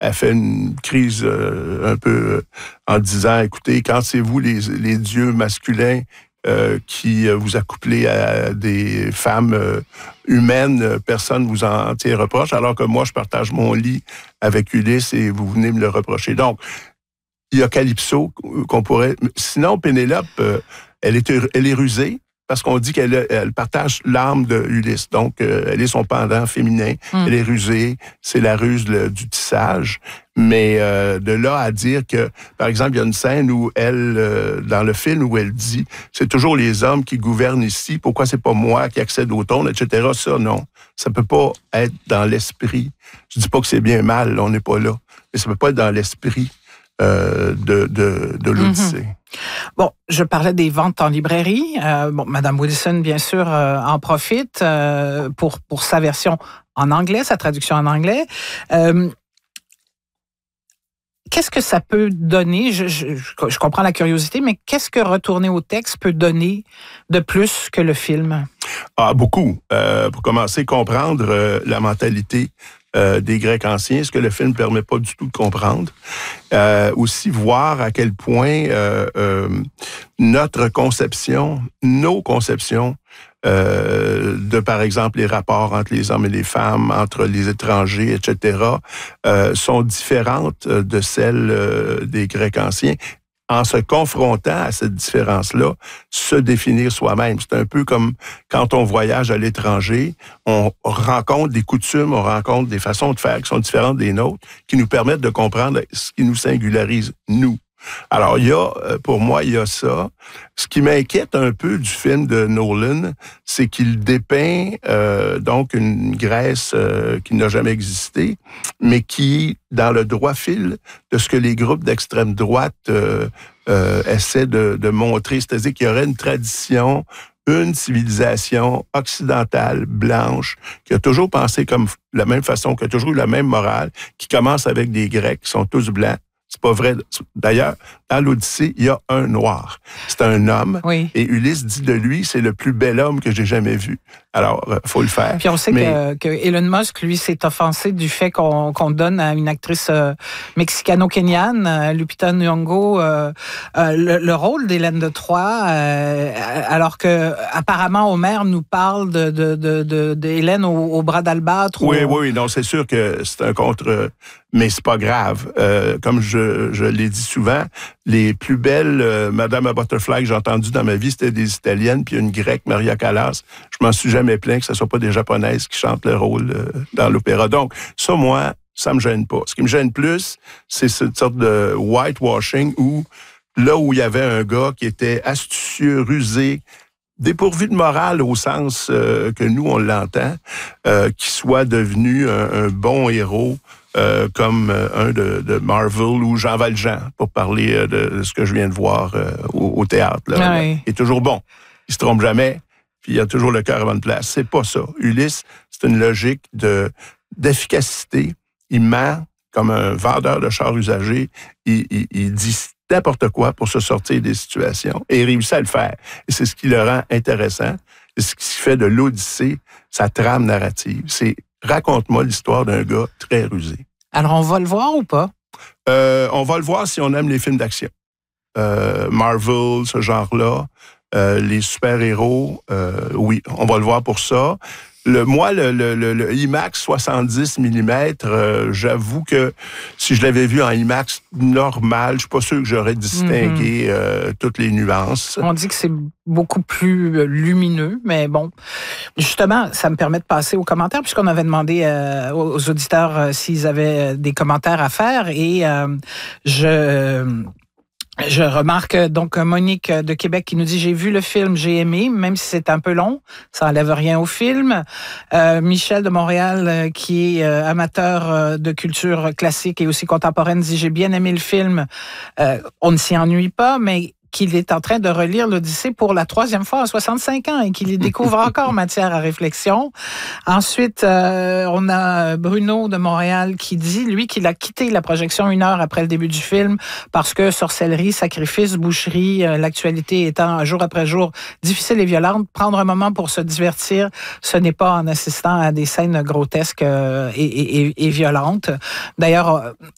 elle fait une crise un peu en disant, écoutez, quand c'est vous les dieux masculins qui vous accouplez à des femmes humaines, personne vous en tire reproche, alors que moi, je partage mon lit avec Ulysse et vous venez me le reprocher. Donc, il y a Calypso qu'on pourrait... Sinon, Pénélope, elle est rusée parce qu'on dit qu'elle partage l'âme de Ulysse. Donc, elle est son pendant féminin. Elle est rusée. C'est la ruse du tissage. Mais de là à dire que, par exemple, il y a une scène où elle, dans le film, où elle dit « C'est toujours les hommes qui gouvernent ici. Pourquoi c'est pas moi qui accède au trône, etc. » Ça, non. Ça peut pas être dans l'esprit. Je dis pas que c'est bien mal, on n'est pas là. Mais ça peut pas être dans l'esprit de l'Odyssée. Bon, je parlais des ventes en librairie. Madame Wilson, bien sûr, en profite pour sa version en anglais, sa traduction en anglais. Qu'est-ce que ça peut donner? Je comprends la curiosité, mais qu'est-ce que retourner au texte peut donner de plus que le film? Ah, beaucoup. Pour commencer, comprendre la mentalité des Grecs anciens, ce que le film ne permet pas du tout de comprendre. Aussi voir à quel point nos conceptions de, par exemple, les rapports entre les hommes et les femmes, entre les étrangers, etc., sont différentes de celles des Grecs anciens. En se confrontant à cette différence-là, se définir soi-même. C'est un peu comme quand on voyage à l'étranger, on rencontre des coutumes, on rencontre des façons de faire qui sont différentes des nôtres, qui nous permettent de comprendre ce qui nous singularise, nous. Alors, pour moi, il y a ça. Ce qui m'inquiète un peu du film de Nolan, c'est qu'il dépeint donc une Grèce qui n'a jamais existé, mais qui, dans le droit fil de ce que les groupes d'extrême droite essaient de montrer, c'est-à-dire qu'il y aurait une tradition, une civilisation occidentale, blanche, qui a toujours pensé comme la même façon, qui a toujours eu la même morale, qui commence avec des Grecs qui sont tous blancs. C'est pas vrai. D'ailleurs, dans l'Odyssée, il y a un noir. C'est un homme. Oui. Et Ulysse dit de lui, c'est le plus bel homme que j'ai jamais vu. Alors, faut le faire. Puis on sait que Elon Musk, lui, s'est offensé du fait qu'on donne à une actrice mexicano-kenyane, Lupita Nyong'o, le rôle d'Hélène de Troie, alors que apparemment Homère nous parle de Hélène au bras d'albâtre. Oui, non, c'est sûr que c'est un contre... Mais c'est pas grave. Comme je l'ai dit souvent, les plus belles Madame à Butterfly que j'ai entendues dans ma vie, c'était des Italiennes, puis une Grecque, Maria Callas. Je m'en suis jamais plaint que ce soit pas des Japonaises qui chantent le rôle dans l'opéra. Donc, ça, moi, ça me gêne pas. Ce qui me gêne plus, c'est cette sorte de whitewashing où, là où il y avait un gars qui était astucieux, rusé, dépourvu de morale au sens que nous, on l'entend, qui soit devenu un bon héros, comme un de Marvel ou Jean Valjean, pour parler de ce que je viens de voir au théâtre. Là. Oui. Il est toujours bon. Il se trompe jamais, puis il a toujours le cœur à bonne place. C'est pas ça. Ulysse, c'est une logique d'efficacité. Il ment comme un vendeur de chars usagés. Il dit n'importe quoi pour se sortir des situations. Et il réussit à le faire. Et c'est ce qui le rend intéressant. C'est ce qui fait de l'Odyssée sa trame narrative. C'est raconte-moi l'histoire d'un gars très rusé. Alors, on va le voir ou pas? On va le voir si on aime les films d'action. Marvel, ce genre-là, les super-héros, oui, on va le voir pour ça. Le IMAX 70 mm, j'avoue que si je l'avais vu en IMAX normal, je suis pas sûr que j'aurais distingué toutes les nuances. On dit que c'est beaucoup plus lumineux, mais bon, justement, ça me permet de passer aux commentaires, puisqu'on avait demandé aux auditeurs s'ils avaient des commentaires à faire, et je remarque donc Monique de Québec qui nous dit « J'ai vu le film, j'ai aimé, même si c'est un peu long, ça enlève rien au film. » Michel de Montréal, qui est amateur de culture classique et aussi contemporaine, dit « J'ai bien aimé le film, on ne s'y ennuie pas, mais... » qu'il est en train de relire l'Odyssée pour la 3e fois en 65 ans et qu'il y découvre encore matière à réflexion. Ensuite, on a Bruno de Montréal qui dit, lui, qu'il a quitté la projection 1 heure après le début du film parce que sorcellerie, sacrifice, boucherie, l'actualité étant jour après jour difficile et violente, prendre un moment pour se divertir, ce n'est pas en assistant à des scènes grotesques et violentes. D'ailleurs,